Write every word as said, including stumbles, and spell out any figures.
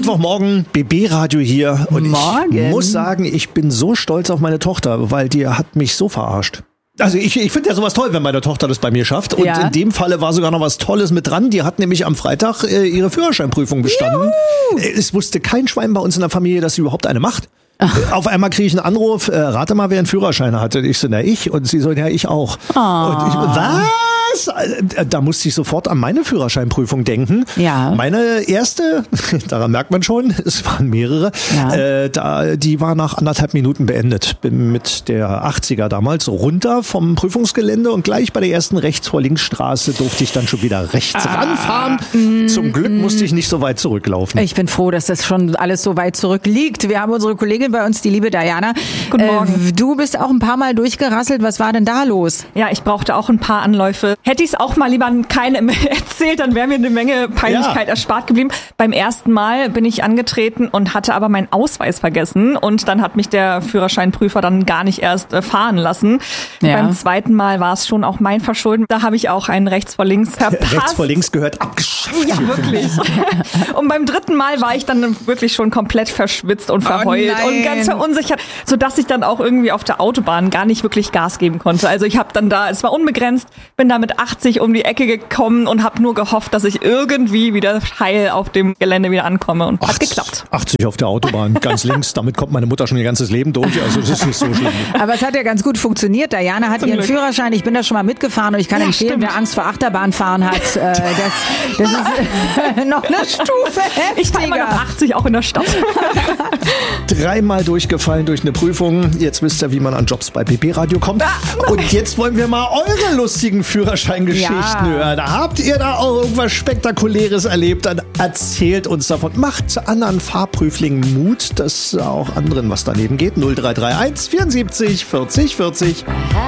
Mittwochmorgen, B B-Radio hier. Und Morgen. ich muss sagen, ich bin so stolz auf meine Tochter, weil die hat mich so verarscht. Also ich, ich finde ja sowas toll, wenn meine Tochter das bei mir schafft. Und Ja. in dem Falle war sogar noch was Tolles mit dran. Die hat nämlich am Freitag äh, ihre Führerscheinprüfung bestanden. Juhu. Äh, Es wusste kein Schwein bei uns in der Familie, dass sie überhaupt eine macht. Ach. Auf einmal kriege ich einen Anruf, äh, rate mal, wer einen Führerschein hatte. Ich so, na ich. Und sie so, ja, ich auch. Oh. Und ich, was? Da musste ich sofort an meine Führerscheinprüfung denken. Ja. Meine erste, daran merkt man schon, es waren mehrere, Ja. äh, da, die war nach anderthalb Minuten beendet. Bin mit der achtziger damals runter vom Prüfungsgelände und gleich bei der ersten rechts vor links Straße durfte ich dann schon wieder rechts ah. ranfahren. Mm, Zum Glück mm. musste ich nicht so weit zurücklaufen. Ich bin froh, dass das schon alles so weit zurückliegt. Wir haben unsere Kollegin bei uns, die liebe Diana. Guten Morgen. Äh, du bist auch ein paar Mal durchgerasselt. Was war denn da los? Ja, ich brauchte auch ein paar Anläufe. Hätte ich es auch mal lieber keinem erzählt, dann wäre mir eine Menge Peinlichkeit ja. erspart geblieben. Beim ersten Mal bin ich angetreten und hatte aber meinen Ausweis vergessen. Und dann hat mich der Führerscheinprüfer dann gar nicht erst äh, fahren lassen. Ja. Beim zweiten Mal war es schon auch mein Verschulden. Da habe ich auch einen rechts vor links verpasst. Rechts vor links gehört abgeschafft. Ja, wirklich. Und beim dritten Mal war ich dann wirklich schon komplett verschwitzt und verheult oh und ganz verunsichert, sodass ich dann auch irgendwie auf der Autobahn gar nicht wirklich Gas geben konnte. Also ich habe dann da, es war unbegrenzt, bin da mit achtzig um die Ecke gekommen und habe nur gehofft, dass ich irgendwie wieder heil auf dem Gelände wieder ankomme und hat geklappt. achtzig auf der Autobahn, ganz links, damit kommt meine Mutter schon ihr ganzes Leben durch, also das ist nicht so schlimm. Aber es hat ja ganz gut funktioniert. Diana hat Zum ihren Glück. Führerschein, ich bin da schon mal mitgefahren und ich kann Ja, empfehlen, stimmt. wer Angst vor Achterbahnfahren hat, äh, das, das ist noch eine Stufe heftiger. Ich fahre immer noch achtzig, auch in der Stadt. Dreimal durchgefallen durch eine Prüfung. Jetzt wisst ihr, wie man an Jobs bei B B-Radio kommt. Und jetzt wollen wir mal eure lustigen Führerscheingeschichten Ja. hören. Habt ihr da auch irgendwas Spektakuläres erlebt? Dann erzählt uns davon. Macht anderen Fahrprüflingen Mut, dass auch anderen was daneben geht. null drei drei eins vierundsiebzig vierzig vierzig.